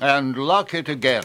And lock it again.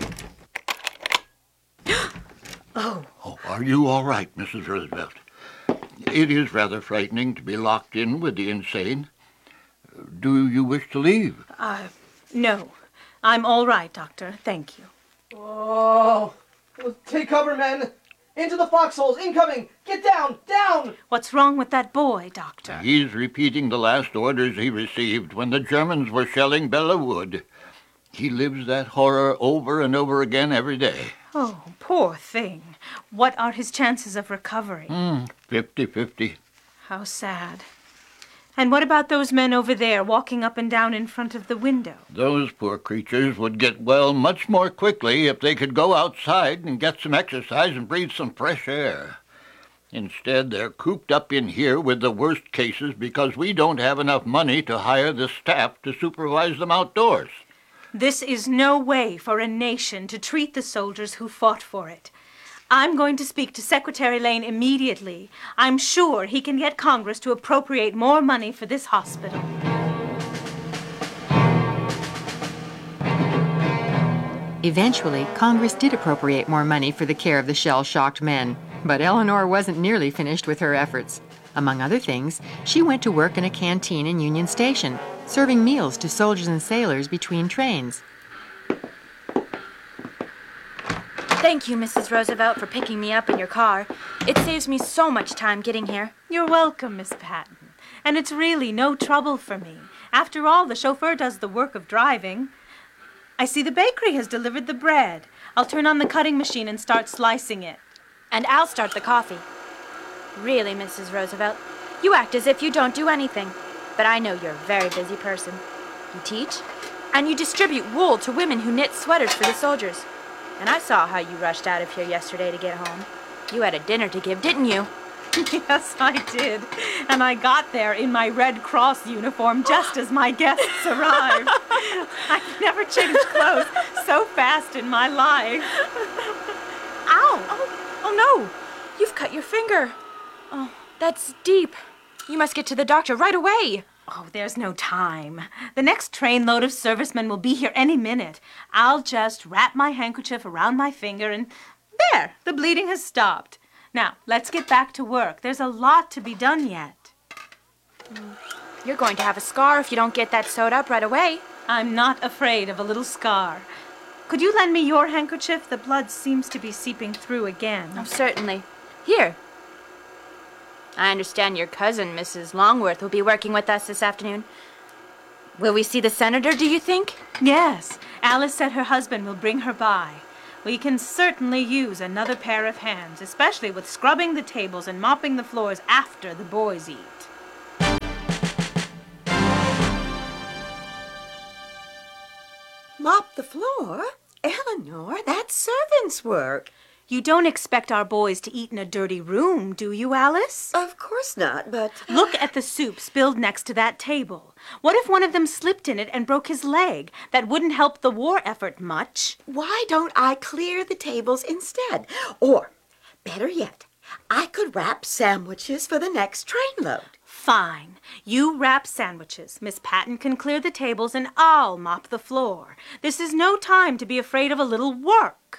Oh, are you all right, Mrs. Roosevelt? It is rather frightening to be locked in with the insane. Do you wish to leave? No. I'm all right, Doctor. Thank you. Oh, take cover, men. Into the foxholes, incoming! Get down, down! What's wrong with that boy, Doctor? He's repeating the last orders he received when the Germans were shelling Bella Wood. He lives that horror over and over again every day. Oh, poor thing. What are his chances of recovery? 50-50. How sad. And what about those men over there walking up and down in front of the window? Those poor creatures would get well much more quickly if they could go outside and get some exercise and breathe some fresh air. Instead, they're cooped up in here with the worst cases because we don't have enough money to hire the staff to supervise them outdoors. This is no way for a nation to treat the soldiers who fought for it. I'm going to speak to Secretary Lane immediately. I'm sure he can get Congress to appropriate more money for this hospital. Eventually, Congress did appropriate more money for the care of the shell-shocked men, but Eleanor wasn't nearly finished with her efforts. Among other things, she went to work in a canteen in Union Station, serving meals to soldiers and sailors between trains. Thank you, Mrs. Roosevelt, for picking me up in your car. It saves me so much time getting here. You're welcome, Miss Patton. And it's really no trouble for me. After all, the chauffeur does the work of driving. I see the bakery has delivered the bread. I'll turn on the cutting machine and start slicing it. And I'll start the coffee. Really, Mrs. Roosevelt, you act as if you don't do anything. But I know you're a very busy person. You teach, and you distribute wool to women who knit sweaters for the soldiers. And I saw how you rushed out of here yesterday to get home. You had a dinner to give, didn't you? Yes, I did. And I got there in my Red Cross uniform just as my guests arrived. I've never changed clothes so fast in my life. Ow! Oh no! You've cut your finger. Oh, that's deep. You must get to the doctor right away. Oh, there's no time. The next trainload of servicemen will be here any minute. I'll just wrap my handkerchief around my finger and there, the bleeding has stopped. Now, let's get back to work. There's a lot to be done yet. You're going to have a scar if you don't get that sewed up right away. I'm not afraid of a little scar. Could you lend me your handkerchief? The blood seems to be seeping through again. Oh, certainly. Here. I understand your cousin, Mrs. Longworth, will be working with us this afternoon. Will we see the senator, do you think? Yes. Alice said her husband will bring her by. We can certainly use another pair of hands, especially with scrubbing the tables and mopping the floors after the boys eat. Mop the floor? Eleanor, that's servant's work. You don't expect our boys to eat in a dirty room, do you, Alice? Of course not, but... Look at the soup spilled next to that table. What if one of them slipped in it and broke his leg? That wouldn't help the war effort much. Why don't I clear the tables instead? Or, better yet, I could wrap sandwiches for the next trainload. Fine. You wrap sandwiches. Miss Patton can clear the tables and I'll mop the floor. This is no time to be afraid of a little work.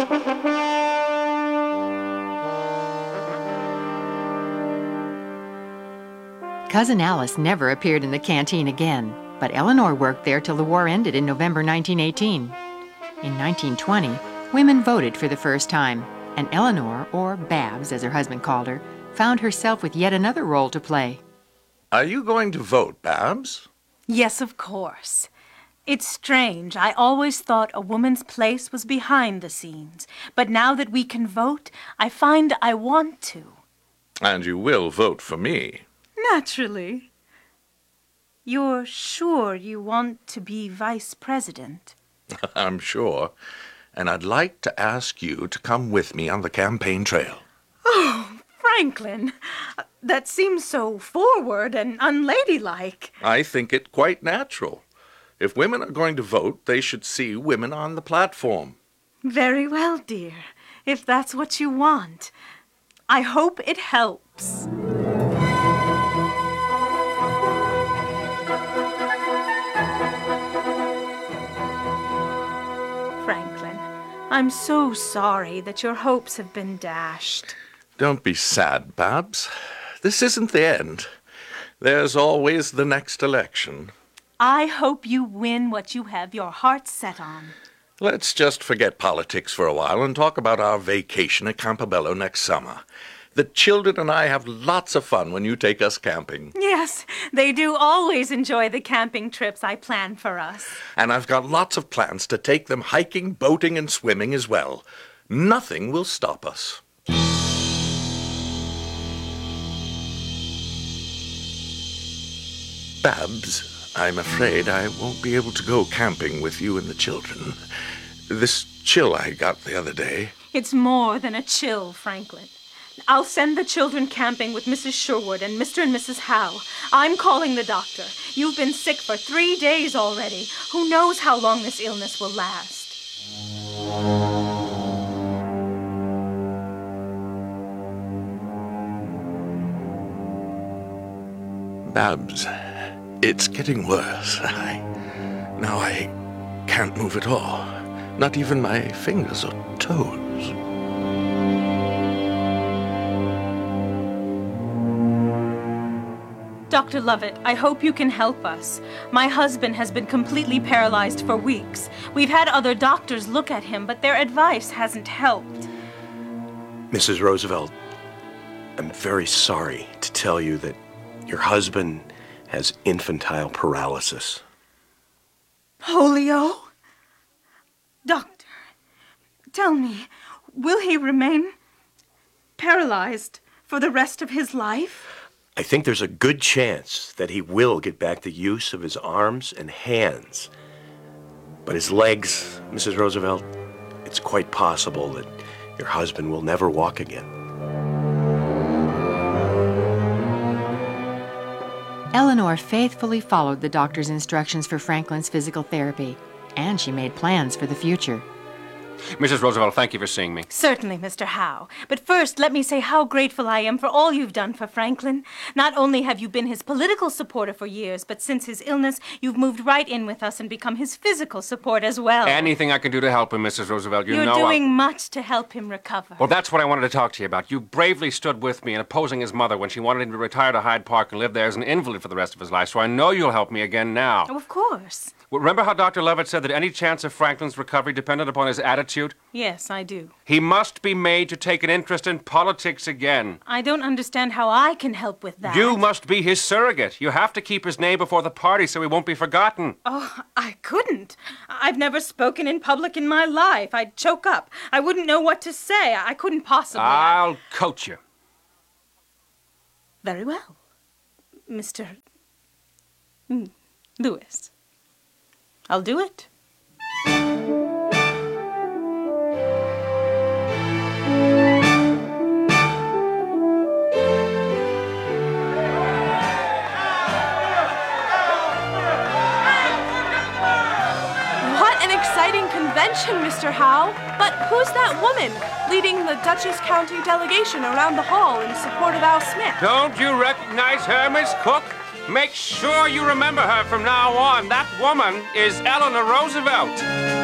Cousin Alice never appeared in the canteen again, but Eleanor worked there till the war ended in November 1918. In 1920, women voted for the first time, and Eleanor, or Babs as her husband called her, found herself with yet another role to play. Are you going to vote, Babs? Yes, of course. It's strange. I always thought a woman's place was behind the scenes. But now that we can vote, I find I want to. And you will vote for me. Naturally. You're sure you want to be vice president? I'm sure. And I'd like to ask you to come with me on the campaign trail. Oh, Franklin, that seems so forward and unladylike. I think it quite natural. If women are going to vote, they should see women on the platform. Very well, dear, if that's what you want. I hope it helps. I'm so sorry that your hopes have been dashed. Don't be sad, Babs. This isn't the end. There's always the next election. I hope you win what you have your heart set on. Let's just forget politics for a while and talk about our vacation at Campobello next summer. The children and I have lots of fun when you take us camping. Yes, they do always enjoy the camping trips I plan for us. And I've got lots of plans to take them hiking, boating, and swimming as well. Nothing will stop us. Babs, I'm afraid I won't be able to go camping with you and the children. This chill I got the other day. It's more than a chill, Franklin. I'll send the children camping with Mrs. Sherwood and Mr. and Mrs. Howe. I'm calling the doctor. You've been sick for 3 days already. Who knows how long this illness will last? Babs, it's getting worse. Now I can't move at all. Not even my fingers or toes. Dr. Lovett, I hope you can help us. My husband has been completely paralyzed for weeks. We've had other doctors look at him, but their advice hasn't helped. Mrs. Roosevelt, I'm very sorry to tell you that your husband has infantile paralysis. Polio? Doctor, tell me, will he remain paralyzed for the rest of his life? I think there's a good chance that he will get back the use of his arms and hands. But his legs, Mrs. Roosevelt, it's quite possible that your husband will never walk again. Eleanor faithfully followed the doctor's instructions for Franklin's physical therapy, and she made plans for the future. Mrs. Roosevelt, thank you for seeing me. Certainly, Mr. Howe. But first, let me say how grateful I am for all you've done for Franklin. Not only have you been his political supporter for years, but since his illness, you've moved right in with us and become his physical support as well. Anything I can do to help him, Mrs. Roosevelt, you know You're doing much to help him recover. Well, that's what I wanted to talk to you about. You bravely stood with me in opposing his mother when she wanted him to retire to Hyde Park and live there as an invalid for the rest of his life, so I know you'll help me again now. Oh, of course. Well, remember how Dr. Levitt said that any chance of Franklin's recovery depended upon his attitude? Yes, I do. He must be made to take an interest in politics again. I don't understand how I can help with that. You must be his surrogate. You have to keep his name before the party so he won't be forgotten. Oh, I couldn't. I've never spoken in public in my life. I'd choke up. I wouldn't know what to say. I couldn't possibly. I'll coach you. Very well, Mr. Lewis. I'll do it. What an exciting convention, Mr. Howe. But who's that woman leading the Dutchess County delegation around the hall in support of Al Smith? Don't you recognize her, Miss Cook? Make sure you remember her from now on. That woman is Eleanor Roosevelt.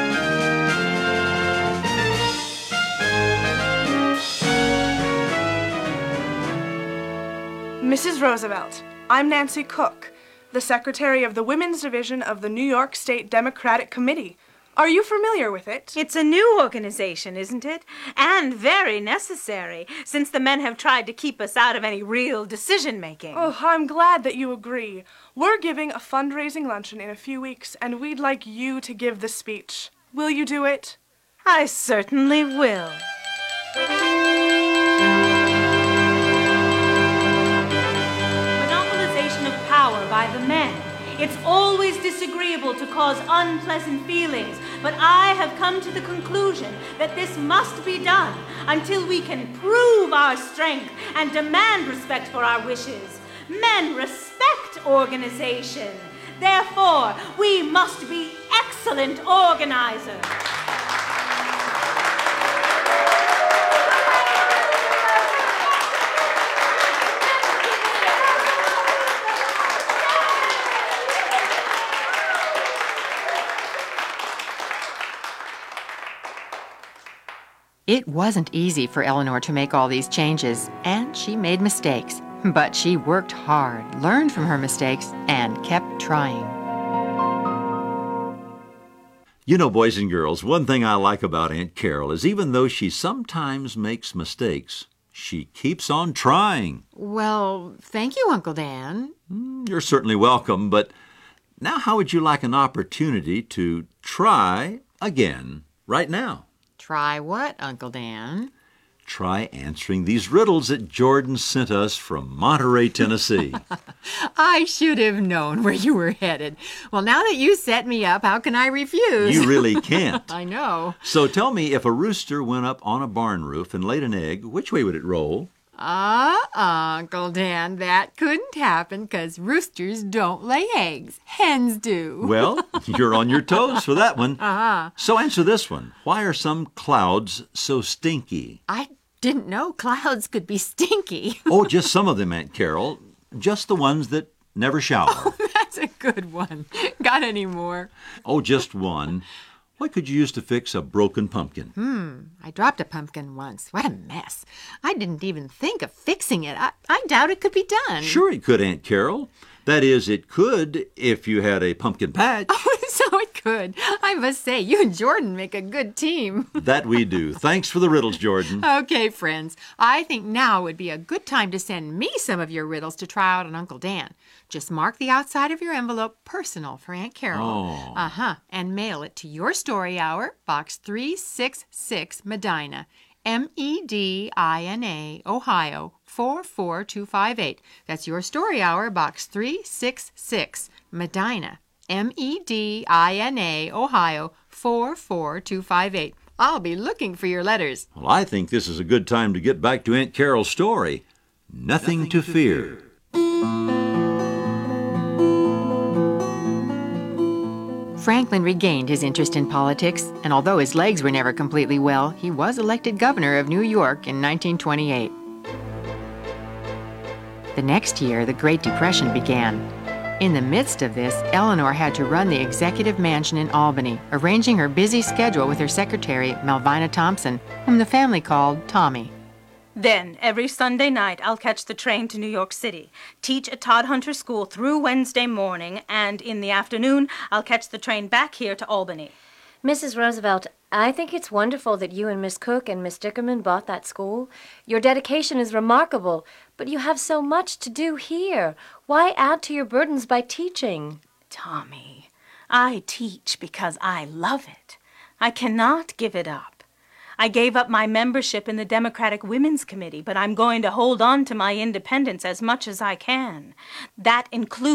Mrs. Roosevelt, I'm Nancy Cook, the secretary of the Women's Division of the New York State Democratic Committee. Are you familiar with it? It's a new organization, isn't it? And very necessary, since the men have tried to keep us out of any real decision-making. Oh, I'm glad that you agree. We're giving a fundraising luncheon in a few weeks, and we'd like you to give the speech. Will you do it? I certainly will. Monopolization of power by the men. It's always disagreeable to cause unpleasant feelings, but I have come to the conclusion that this must be done until we can prove our strength and demand respect for our wishes. Men respect organization. Therefore, we must be excellent organizers. It wasn't easy for Eleanor to make all these changes, and she made mistakes. But she worked hard, learned from her mistakes, and kept trying. You know, boys and girls, one thing I like about Aunt Carol is even though she sometimes makes mistakes, she keeps on trying. Well, thank you, Uncle Dan. You're certainly welcome, but now how would you like an opportunity to try again right now? Try what, Uncle Dan? Try answering these riddles that Jordan sent us from Monterey, Tennessee. I should have known where you were headed. Well, now that you set me up, how can I refuse? You really can't. I know. So tell me, if a rooster went up on a barn roof and laid an egg, which way would it roll? Uncle Dan, that couldn't happen because roosters don't lay eggs. Hens do. Well, you're on your toes for that one. Uh-huh. So answer this one. Why are some clouds so stinky? I didn't know clouds could be stinky. Oh, just some of them, Aunt Carol. Just the ones that never shower. Oh, that's a good one. Got any more? Oh, just one. What could you use to fix a broken pumpkin? I dropped a pumpkin once. What a mess. I didn't even think of fixing it. I doubt it could be done. Sure it could, Aunt Carol. That is, it could if you had a pumpkin patch. Oh, so it could. I must say, you and Jordan make a good team. That we do. Thanks for the riddles, Jordan. Okay, friends. I think now would be a good time to send me some of your riddles to try out on Uncle Dan. Just mark the outside of your envelope personal for Aunt Carol. Oh. And mail it to Your Story Hour, Box 366, Medina, Medina, Ohio, 44258. That's Your Story Hour, Box 366, Medina, Medina, Ohio, 44258. I'll be looking for your letters. Well, I think this is a good time to get back to Aunt Carol's story. Nothing to fear. Franklin regained his interest in politics, and although his legs were never completely well, he was elected governor of New York in 1928. The next year, the Great Depression began. In the midst of this, Eleanor had to run the executive mansion in Albany, arranging her busy schedule with her secretary, Malvina Thompson, whom the family called Tommy. Then, every Sunday night, I'll catch the train to New York City, teach at Todd Hunter School through Wednesday morning, and in the afternoon, I'll catch the train back here to Albany. Mrs. Roosevelt, I think it's wonderful that you and Miss Cook and Miss Dickerman bought that school. Your dedication is remarkable, but you have so much to do here. Why add to your burdens by teaching? Tommy, I teach because I love it. I cannot give it up. I gave up my membership in the Democratic Women's Committee, but I'm going to hold on to my independence as much as I can. That includes